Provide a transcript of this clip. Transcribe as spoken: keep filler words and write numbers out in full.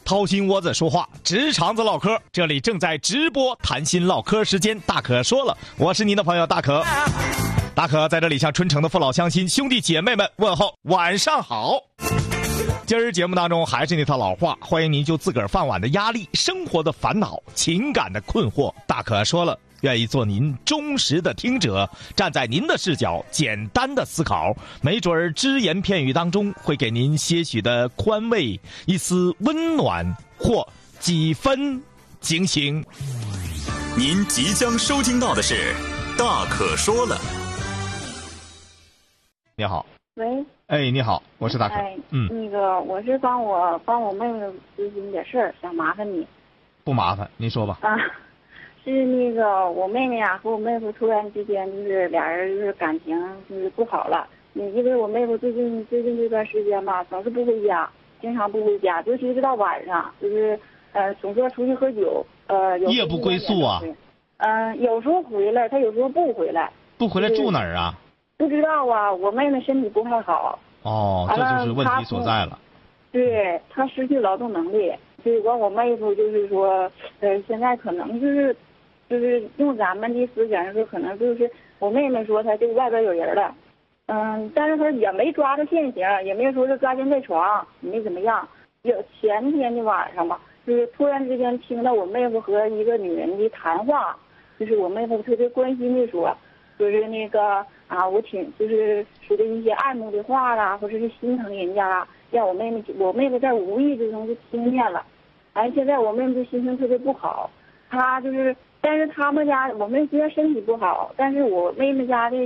掏心窝子说话，直肠子唠嗑，这里正在直播谈心唠嗑时间，大可说了，我是您的朋友大可。大可在这里向春城的父老乡亲、兄弟姐妹们问候晚上好。今儿节目当中还是那套老话，欢迎您就自个儿饭碗的压力、生活的烦恼、情感的困惑，大可说了，愿意做您忠实的听者，站在您的视角简单的思考，没准儿只言片语当中会给您些许的宽慰，一丝温暖或几分警醒。 您即将收听到的是大可说了。 你好。 喂。 哎，你好，我是大可。 哎， 嗯， 那个我是帮我帮我妹妹咨询点事儿，想麻烦你。 不麻烦，您说吧。 啊，是那个我妹妹啊和我妹夫突然之间就是俩人就是感情就是不好了。嗯，因为我妹夫最近最近这段时间吧，总是不回家，经常不回家，尤其是到晚上，就是呃总说出去喝酒，呃有夜不归宿啊。 嗯、呃，有时候回来，他有时候不回来。 不回来住哪儿啊？ 不知道啊，我妹妹身体不太好。 哦，这就是问题所在了。 对，她失去劳动能力，所以完我妹夫就是说，呃，现在可能就是，就是用咱们的思想说，可能就是我妹妹说她这个外边有人了，嗯，但是她也没抓着现行，也没说是抓奸在床，也没怎么样。有前天的晚上吧，就是突然之间听到我妹夫和一个女人的谈话，就是我妹夫特别关心的说。就是那个啊，我挺就是说的一些爱慕的话啦，或者是心疼人家啦，让我妹妹我妹妹在无意之中就听见了，哎，现在我妹妹就心情特别不好，她就是，但是他们家我妹虽然身体不好，但是我妹妹家的